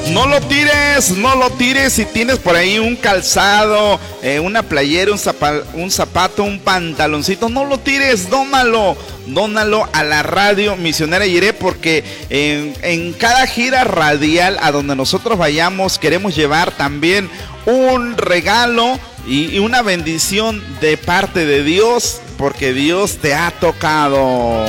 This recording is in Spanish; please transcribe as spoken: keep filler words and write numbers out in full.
No lo tires, no lo tires. Si tienes por ahí un calzado, eh, una playera, un, zapa, un zapato, un pantaloncito, no lo tires, dónalo. Dónalo a la radio Misionera Jiré, porque en, en cada gira radial a donde nosotros vayamos queremos llevar también un regalo y, y una bendición de parte de Dios, porque Dios te ha tocado.